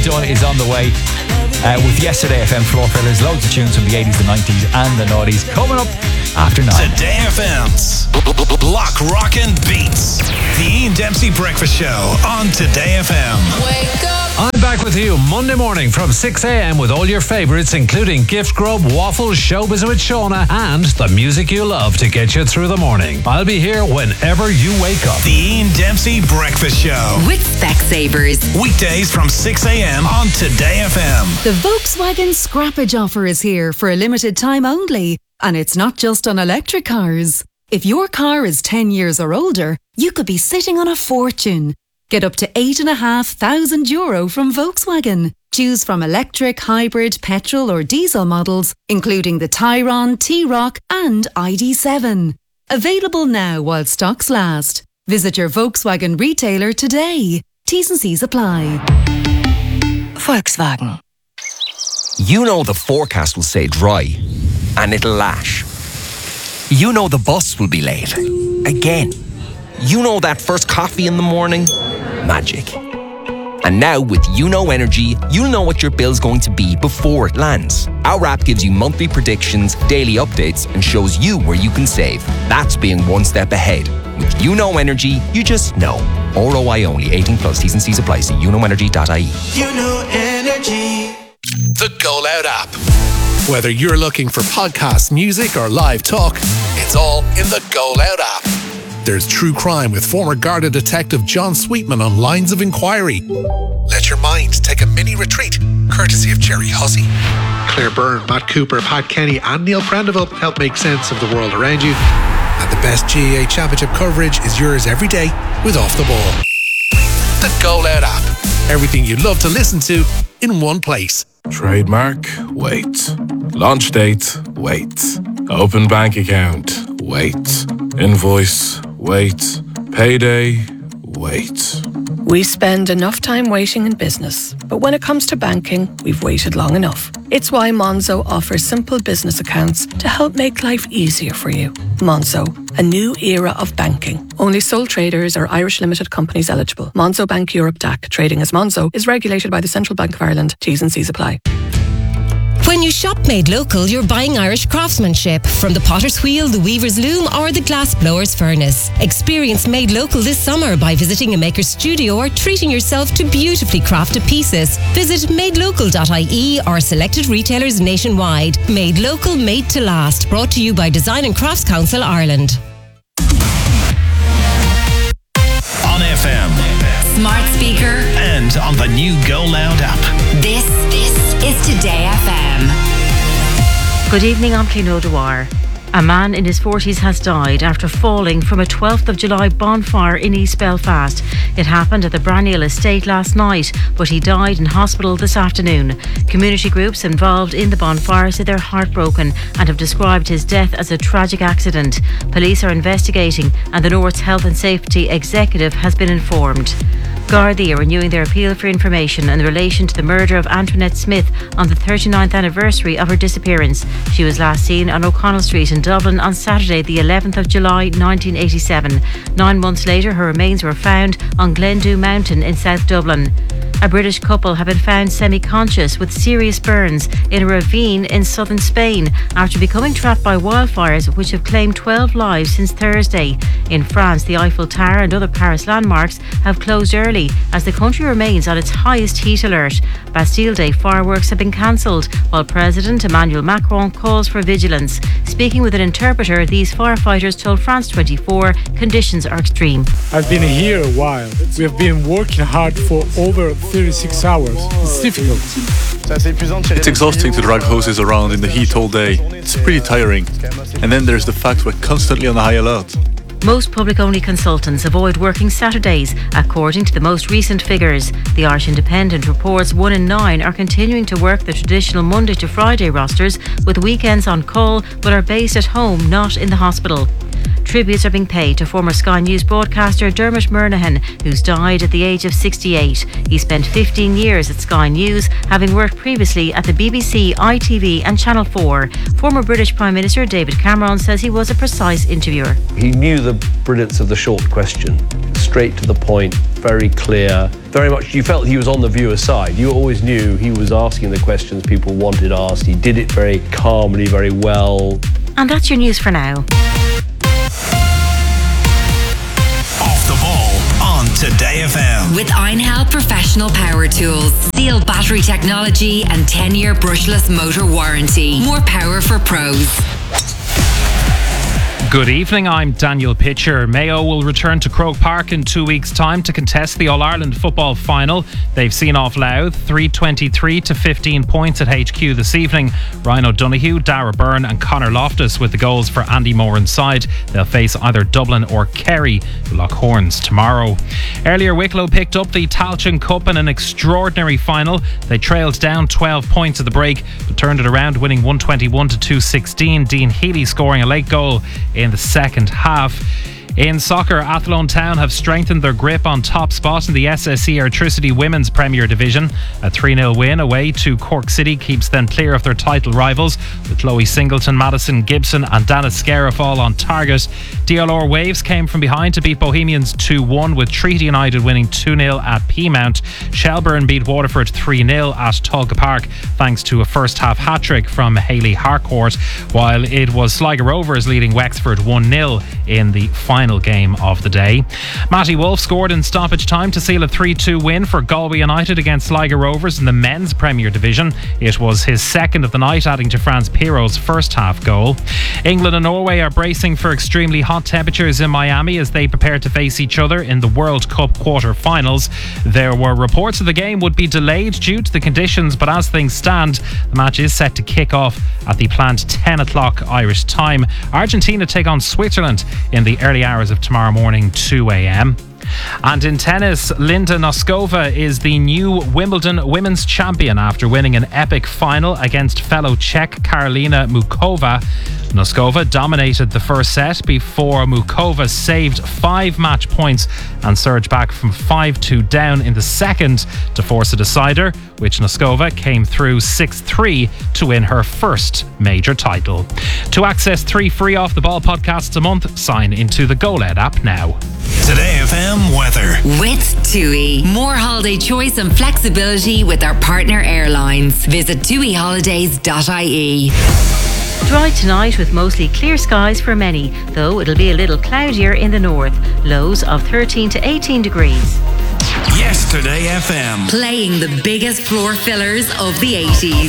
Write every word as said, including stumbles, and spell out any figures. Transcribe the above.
Done is on the way uh, with Yesterday F M floor fillers, loads of tunes from the eighties, the nineties and the noughties coming up after nine. Today F M's Block Rockin' Beats. The Ian Dempsey Breakfast Show on Today F M. Wake up. I'm back with you Monday morning from six a.m. with all your favourites, including Gift Grub, Waffles, Showbiz with Shauna, and the music you love to get you through the morning. I'll be here whenever you wake up. The Ian Dempsey Breakfast Show With Specsavers. Weekdays from six a.m. on Today F M. The Volkswagen Scrappage offer is here for a limited time only. And it's not just on electric cars. If your car is ten years or older, you could be sitting on a fortune. Get up to eight and a half thousand euro from Volkswagen. Choose from electric, hybrid, petrol or diesel models, including the Tayron, T-Roc and I D seven. Available now while stocks last. Visit your Volkswagen retailer today. T's and C's apply. Volkswagen. You know the forecast will say dry, and it'll lash. You know the bus will be late. Again. You know that first coffee in the morning? Magic. And now with You Know Energy, you'll know what your bill's going to be before it lands. Our app gives you monthly predictions, daily updates, and shows you where you can save. That's being one step ahead. With You Know Energy, you just know. R O I only, eighteen plus, T's and C's apply. See you know energy dot I E. You Know Energy. The Go Loud app. Whether you're looking for podcasts, music, or live talk, it's all in the Go Loud app. There's true crime with former Garda detective John Sweetman on Lines of Inquiry. Let your mind take a mini retreat, courtesy of Jerry Hussey. Claire Byrne, Matt Cooper, Pat Kenny and Neil Prendeville help make sense of the world around you. And the best G A A Championship coverage is yours every day with Off the Ball. The Go Loud app. Everything you'd love to listen to in one place. Trademark, wait. Launch date, wait. Open bank account, wait. Invoice, wait. Payday, wait. We spend enough time waiting in business, but when it comes to banking, we've waited long enough. It's why Monzo offers simple business accounts to help make life easier for you. Monzo, a new era of banking. Only sole traders or Irish limited companies eligible. Monzo Bank Europe D A C, trading as Monzo, is regulated by the Central Bank of Ireland. T's and C's apply. When you shop Made Local, you're buying Irish craftsmanship from the potter's wheel, the weaver's loom or the glass blower's furnace. Experience Made Local this summer by visiting a maker's studio or treating yourself to beautifully crafted pieces. Visit made local dot I E or selected retailers nationwide. Made Local, made to last. Brought to you by Design and Crafts Council Ireland. On F M. Smart speaker. And on the new Go Loud app. This, this is Today F M. Good evening, I'm Clín O'Dwyer. A man in his forties has died after falling from a twelfth of July bonfire in East Belfast. It happened at the Braniel estate last night, but he died in hospital this afternoon. Community groups involved in the bonfire say they're heartbroken and have described his death as a tragic accident. Police are investigating and the North's Health and Safety Executive has been informed. Gardaí are renewing their appeal for information in relation to the murder of Antoinette Smith on the thirty-ninth anniversary of her disappearance. She was last seen on O'Connell Street in Dublin on Saturday the eleventh of July nineteen eighty-seven. Nine months later her remains were found on Glendew Mountain in South Dublin. A British couple have been found semi-conscious with serious burns in a ravine in southern Spain after becoming trapped by wildfires which have claimed twelve lives since Thursday. In France, the Eiffel Tower and other Paris landmarks have closed early as the country remains on its highest heat alert. Bastille Day fireworks have been cancelled while President Emmanuel Macron calls for vigilance. Speaking with an interpreter, these firefighters told France twenty-four conditions are extreme. I've been here a while. We have been working hard for over thirty-six hours. It's difficult. It's exhausting to drag hoses around in the heat all day. It's pretty tiring. And then there's the fact we're constantly on high alert. Most public-only consultants avoid working Saturdays, according to the most recent figures. The Irish Independent reports one in nine are continuing to work the traditional Monday to Friday rosters with weekends on call, but are based at home, not in the hospital. Tributes are being paid to former Sky News broadcaster Dermot Murnaghan, who's died at the age of sixty-eight. He spent fifteen years at Sky News, having worked previously at the B B C, I T V and Channel four. Former British Prime Minister David Cameron says he was a precise interviewer. He knew the brilliance of the short question. Straight to the point, very clear, very much you felt he was on the viewer's side. You always knew he was asking the questions people wanted asked. He did it very calmly, very well. And that's your news for now. Off the ball on Today F M. With Einhell Professional Power Tools. Seal battery technology and ten-year brushless motor warranty. More power for pros. Good evening, I'm Daniel Pitcher. Mayo will return to Croke Park in two weeks' time to contest the All-Ireland football final. They've seen off Louth, three twenty-three to fifteen points at H Q this evening. Ryan O'Donoghue, Dara Byrne and Conor Loftus with the goals for Andy Moran's side. They'll face either Dublin or Kerry, Loch Horns, tomorrow. Earlier, Wicklow picked up the Tailteann Cup in an extraordinary final. They trailed down twelve points at the break, but turned it around, winning one twenty-one to two sixteen. Dean Healy scoring a late goal in the second half. In soccer, Athlone Town have strengthened their grip on top spot in the S S E Airtricity Women's Premier Division. A three nil win away to Cork City keeps them clear of their title rivals, with Chloe Singleton, Madison Gibson and Dana Scarif all on target. D L R Waves came from behind to beat Bohemians two one, with Treaty United winning two nil at Peamount. Shelburne beat Waterford three nil at Tolka Park thanks to a first half hat-trick from Hayley Harcourt, while it was Sligo Rovers leading Wexford one nil in the final Final game of the day. Matty Wolf scored in stoppage time to seal a three two win for Galway United against Sligo Rovers in the men's Premier Division. It was his second of the night, adding to Franz Piro's first half goal. England and Norway are bracing for extremely hot temperatures in Miami as they prepare to face each other in the World Cup quarter-finals. There were reports that the game would be delayed due to the conditions, but as things stand, the match is set to kick off at the planned ten o'clock Irish time. Argentina take on Switzerland in the early hours of tomorrow morning, two a.m. And in tennis, Linda Noskova is the new Wimbledon women's champion after winning an epic final against fellow Czech Karolina Mukova. Noskova dominated the first set before Mukova saved five match points and surged back from five two down in the second to force a decider, which Noskova came through six three to win her first major title. To access three free Off the Ball podcasts a month, sign into the GoLed app now. Today F M weather. With TUI. More holiday choice and flexibility with our partner airlines. Visit tui holidays dot I E. Dry tonight with mostly clear skies for many, though it'll be a little cloudier in the north. Lows of thirteen to eighteen degrees. Yesterday F M. Playing the biggest floor fillers of the eighties.